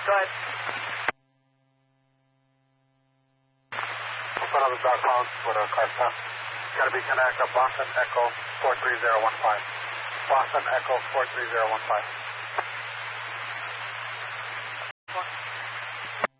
Go ahead. What's another dog pound with a car stop? Gotta be connect Boston Echo 43015. Boston Echo 43015.